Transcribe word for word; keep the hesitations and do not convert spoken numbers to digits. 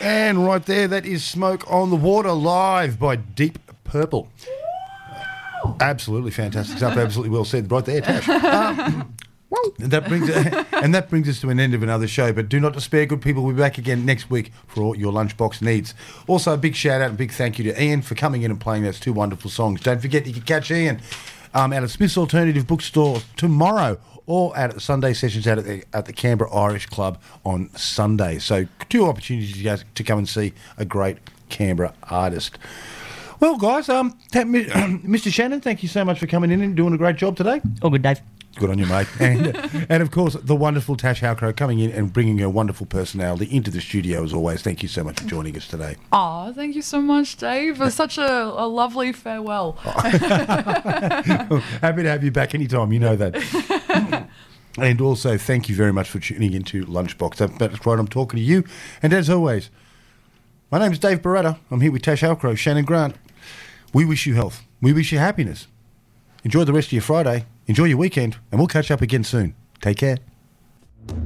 And right there, that is Smoke on the Water live by Deep Purple. Absolutely fantastic stuff. Absolutely well said right there, Tash. Um, and that brings and that brings us to an end of another show. But do not despair, good people. We'll be back again next week for all your lunchbox needs. Also, a big shout out and big thank you to Ian for coming in and playing those two wonderful songs. Don't forget you can catch Ian um, out at Smith's Alternative Bookstore tomorrow, or at Sunday sessions out at the, at the Canberra Irish Club on Sunday. So two opportunities you guys to come and see a great Canberra artist. Well, guys, um, Mister Shannon, thank you so much for coming in and doing a great job today. All good, Dave. Good on you, mate. And, and of course, the wonderful Tash Halcrow coming in and bringing her wonderful personality into the studio as always. Thank you so much for joining us today. Oh, thank you so much, Dave. It was such a, a lovely farewell. Happy to have you back anytime, you know that. And also, thank you very much for tuning into Lunchbox. That's right, I'm talking to you. And as always, my name is Dave Barretta. I'm here with Tash Halcrow, Shannon Grant. We wish you health. We wish you happiness. Enjoy the rest of your Friday. Enjoy your weekend. And we'll catch up again soon. Take care.